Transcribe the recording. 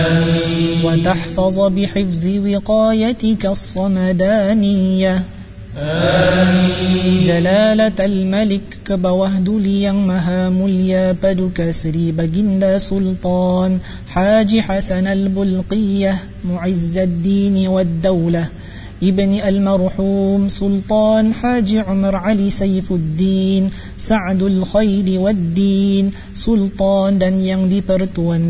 وتحفظ بحفظ وقايتك الصمدانية. جلالة الملك كبوهد ليang maha mulia paduka Sri Baginda Sultan Haji Hasan al-Bulqiyah معز الدين والدولة ابن المرحوم سلطان حاج عمر علي سيف الدين سعد الخير والدين Sultan dan yang dipertuan